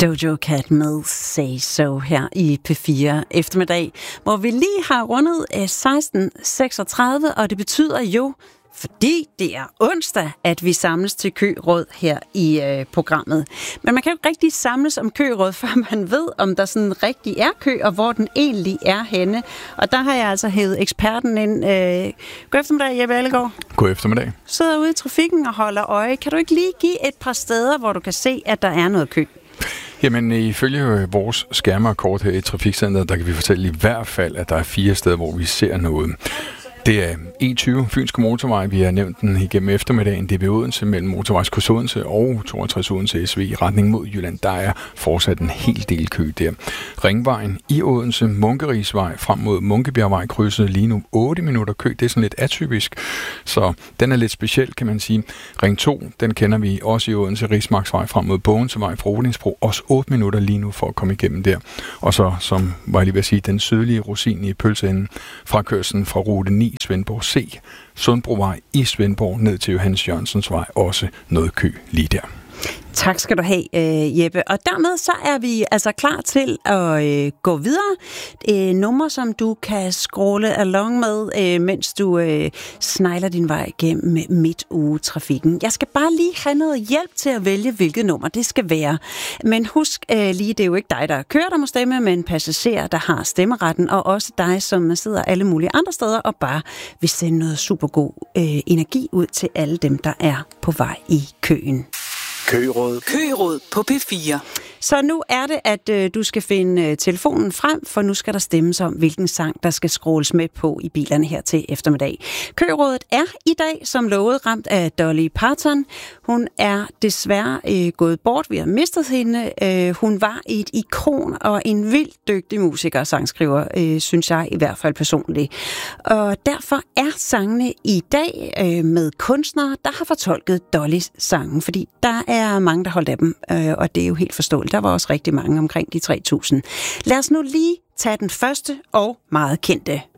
Doja Cat med Say So her i P4 eftermiddag, hvor vi lige har rundet 16:36, og det betyder jo, fordi det er onsdag, at vi samles til køråd her i programmet. Men man kan jo ikke rigtig samles om køråd, før man ved, om der sådan rigtig er kø, og hvor den egentlig er henne. Og der har jeg altså hævet eksperten ind. God eftermiddag, Jeppe Ellegaard. God eftermiddag. Sidder ude i trafikken og holder øje. Kan du ikke lige give et par steder, hvor du kan se, at der er noget kø? Jamen, ifølge vores skærmekort her i Trafikcenteret, der kan vi fortælle i hvert fald, at der er 4 steder, hvor vi ser noget. Det er E20, Fynske Motorvej. Vi har nævnt den igennem eftermiddagen. Det er ved Odense mellem Motorvejskryds Odense og 62 Odense SV i retning mod Jylland. Der er fortsat en hel del kø der. Ringvejen i Odense, Munkerigsvej frem mod Munkebjergvej krydset lige nu 8 minutter kø. Det er sådan lidt atypisk, så den er lidt speciel, kan man sige. Ring 2, den kender vi også i Odense, Rismarksvej frem mod Bogensevej fra Rodingsbro. Også 8 minutter lige nu for at komme igennem der. Og så, som var jeg lige ved at sige, den sydlige rosin i pølseenden fra kørslen fra rute 9 Svendborg C, Sundbrovej i Svendborg ned til Johannes Jørgensens Vej, også noget kø lige der. Tak skal du have, Jeppe. Og dermed så er vi altså klar til at gå videre. Nummer, som du kan scrolle along med, mens du snegler din vej gennem midtugetrafikken. Jeg skal bare lige have noget hjælp til at vælge, hvilket nummer det skal være. Men husk lige, det er jo ikke dig, der kører, der må stemme, men passagerer, der har stemmeretten, og også dig, som sidder alle mulige andre steder og bare vil sende noget super god energi ud til alle dem, der er på vej i køen. Køråd på P4. Så nu er det, at du skal finde telefonen frem, for nu skal der stemmes om, hvilken sang, der skal scrolles med på i bilerne her til eftermiddag. Kørådet er i dag, som lovet, ramt af Dolly Parton. Hun er desværre gået bort. Vi har mistet hende. Hun var et ikon og en vildt dygtig musiker og sangskriver, synes jeg i hvert fald personligt. Og derfor er sangene i dag med kunstnere, der har fortolket Dollys sangen, fordi der er mange, der holdt af dem, og det er jo helt forståeligt. Der var også rigtig mange, omkring de 3.000. Lad os nu lige tage den første og meget kendte